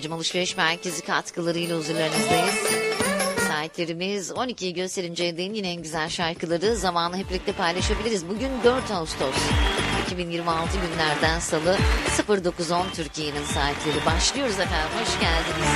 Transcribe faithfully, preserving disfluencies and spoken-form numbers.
Babacım Alışveriş Merkezi katkılarıyla huzurlarınızdayız. Saatlerimiz on ikiyi gösterince değin yine en güzel şarkıları zamanı hep birlikte paylaşabiliriz. Bugün dört Ağustos iki bin yirmi altı günlerden salı sıfır dokuz on Türkiye'nin saatleri. Başlıyoruz efendim, hoş geldiniz.